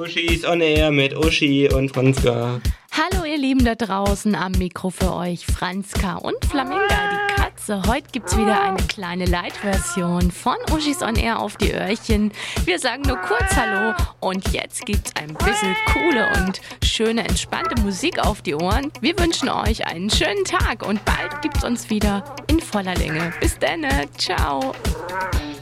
Uschis on Air mit Uschi und Franziska. Hallo ihr Lieben da draußen, am Mikro für euch Franziska und Flaminga, die Katze. Heute gibt's wieder eine kleine Light-Version von Uschis on Air auf die Öhrchen. Wir sagen nur kurz Hallo und jetzt gibt's ein bisschen coole und schöne, entspannte Musik auf die Ohren. Wir wünschen euch einen schönen Tag und bald gibt's uns wieder in voller Länge. Bis dann, ciao.